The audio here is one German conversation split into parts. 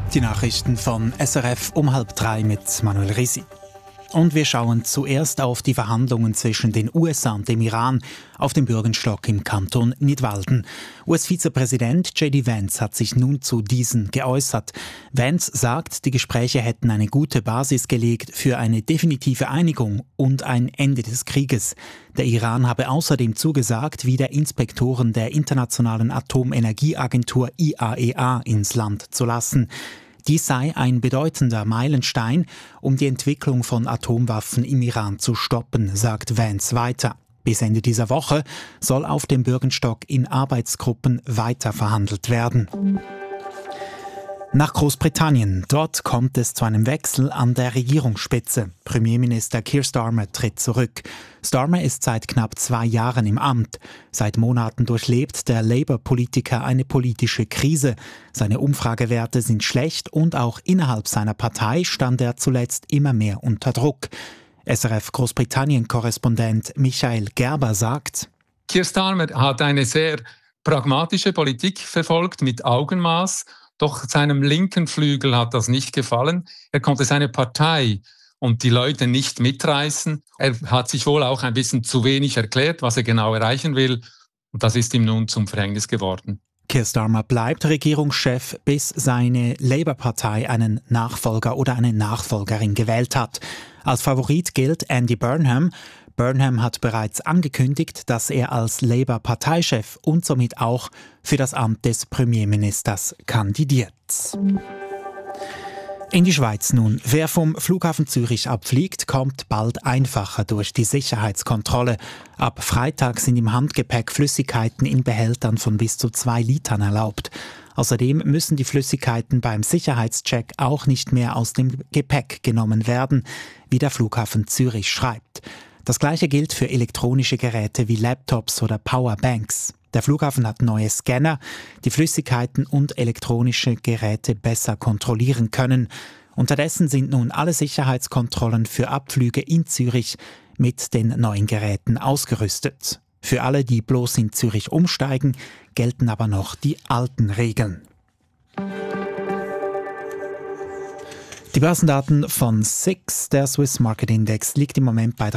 Die Nachrichten von SRF um 2:30 mit Manuel Risi. Und wir schauen zuerst auf die Verhandlungen zwischen den USA und dem Iran auf dem Bürgenstock im Kanton Nidwalden. US-Vizepräsident J.D. Vance hat sich nun zu diesen geäußert. Vance sagt, die Gespräche hätten eine gute Basis gelegt für eine definitive Einigung und ein Ende des Krieges. Der Iran habe außerdem zugesagt, wieder Inspektoren der Internationalen Atomenergieagentur IAEA ins Land zu lassen. Dies sei ein bedeutender Meilenstein, um die Entwicklung von Atomwaffen im Iran zu stoppen, sagt Vance weiter. Bis Ende dieser Woche soll auf dem Bürgenstock in Arbeitsgruppen weiter verhandelt werden. Nach Großbritannien. Dort kommt es zu einem Wechsel an der Regierungsspitze. Premierminister Keir Starmer tritt zurück. Starmer ist seit knapp 2 Jahren im Amt. Seit Monaten durchlebt der Labour-Politiker eine politische Krise. Seine Umfragewerte sind schlecht und auch innerhalb seiner Partei stand er zuletzt immer mehr unter Druck. SRF Großbritannien-Korrespondent Michael Gerber sagt: Keir Starmer hat eine sehr pragmatische Politik verfolgt mit Augenmaß. Doch seinem linken Flügel hat das nicht gefallen. Er konnte seine Partei und die Leute nicht mitreißen. Er hat sich wohl auch ein bisschen zu wenig erklärt, was er genau erreichen will. Und das ist ihm nun zum Verhängnis geworden. Keir Starmer bleibt Regierungschef, bis seine Labour-Partei einen Nachfolger oder eine Nachfolgerin gewählt hat. Als Favorit gilt Andy Burnham. Burnham hat bereits angekündigt, dass er als Labour-Parteichef und somit auch für das Amt des Premierministers kandidiert. In die Schweiz nun. Wer vom Flughafen Zürich abfliegt, kommt bald einfacher durch die Sicherheitskontrolle. Ab Freitag sind im Handgepäck Flüssigkeiten in Behältern von bis zu 2 Litern erlaubt. Außerdem müssen die Flüssigkeiten beim Sicherheitscheck auch nicht mehr aus dem Gepäck genommen werden, wie der Flughafen Zürich schreibt. Das Gleiche gilt für elektronische Geräte wie Laptops oder Powerbanks. Der Flughafen hat neue Scanner, die Flüssigkeiten und elektronische Geräte besser kontrollieren können. Unterdessen sind nun alle Sicherheitskontrollen für Abflüge in Zürich mit den neuen Geräten ausgerüstet. Für alle, die bloß in Zürich umsteigen, gelten aber noch die alten Regeln. Die Börsendaten von SIX, der Swiss Market Index, liegt im Moment bei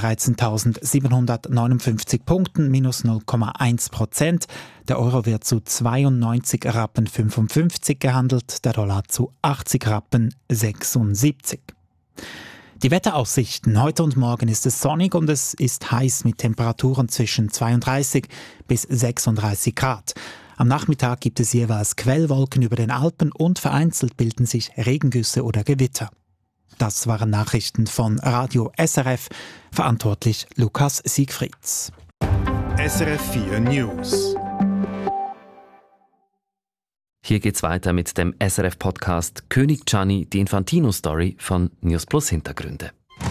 13.759 Punkten, minus 0,1%. Der Euro wird zu 92,55 Rappen gehandelt, der Dollar zu 80,76 Rappen. Die Wetteraussichten. Heute und morgen ist es sonnig und es ist heiß mit Temperaturen zwischen 32 bis 36 Grad. Am Nachmittag gibt es jeweils Quellwolken über den Alpen und vereinzelt bilden sich Regengüsse oder Gewitter. Das waren Nachrichten von Radio SRF, verantwortlich Lukas Siegfrieds. SRF 4 News. Hier geht's weiter mit dem SRF-Podcast König Gianni, die Infantino-Story von News Plus Hintergründe.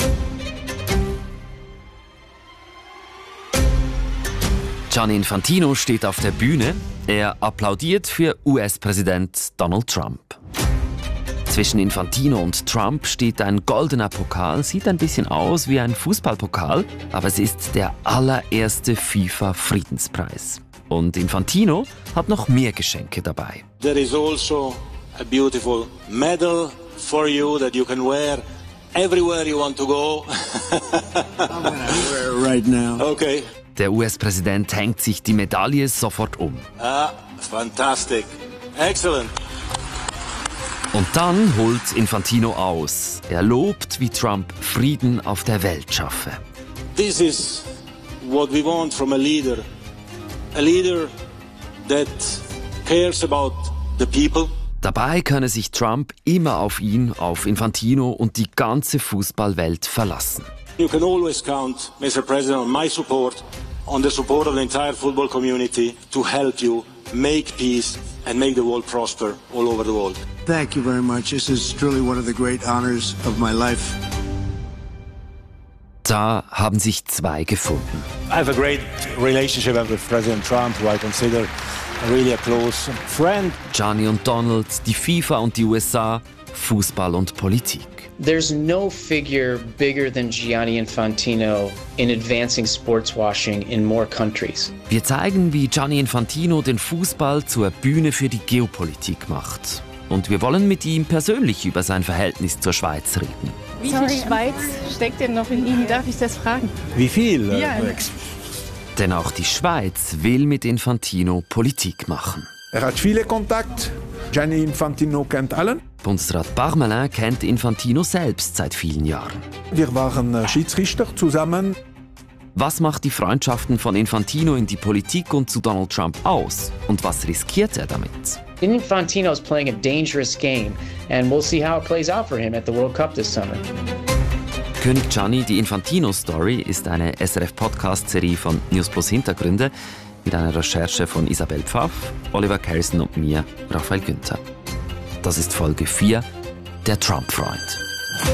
Gianni Infantino steht auf der Bühne. Er applaudiert für US-Präsident Donald Trump. Zwischen Infantino und Trump steht ein goldener Pokal. Sieht ein bisschen aus wie ein Fußballpokal, aber es ist der allererste FIFA-Friedenspreis. Und Infantino hat noch mehr Geschenke dabei. There is also a beautiful medal for you that you can wear everywhere you want to go. I'm gonna wear it right now. Okay. Der US-Präsident hängt sich die Medaille sofort um. Fantastic. Excellent. Und dann holt Infantino aus. Er lobt, wie Trump Frieden auf der Welt schaffe. This is what we want from a leader. A leader that cares about the people. Dabei könne sich Trump immer auf ihn, auf Infantino und die ganze Fußballwelt verlassen. You can always count, Mr. President, on my support, on the support of the entire football community to help you make peace and make the world prosper all over the world. Thank you very much. This is truly one of the great honors of my life. Da haben sich zwei gefunden. I have a great relationship with President Trump, who I consider really a close friend. Gianni und Donald, die FIFA und die USA, Fußball und Politik. There's no figure bigger than Gianni Infantino in advancing sports washing in more countries. Wir zeigen, wie Gianni Infantino den Fußball zur Bühne für die Geopolitik macht. und wir wollen mit ihm persönlich über sein Verhältnis zur Schweiz reden. Wie viel Schweiz steckt denn noch in Ihnen? Darf ich das fragen? Wie viel? Ja. Denn auch die Schweiz will mit Infantino Politik machen. Er hat viele Kontakte. Gianni Infantino kennt allen. Bundesrat Parmelin kennt Infantino selbst seit vielen Jahren. Wir waren Schiedsrichter zusammen. Was macht die Freundschaften von Infantino in die Politik und zu Donald Trump aus? Und was riskiert er damit? Infantino is playing a dangerous game, and we'll see how it plays out for him at the World Cup this summer. König Gianni, die Infantino-Story ist eine SRF-Podcast-Serie von News Plus Hintergründe mit einer Recherche von Isabel Pfaff, Oliver Carrison und mir, Raphael Günther. Das ist Folge 4, der Trump-Freund.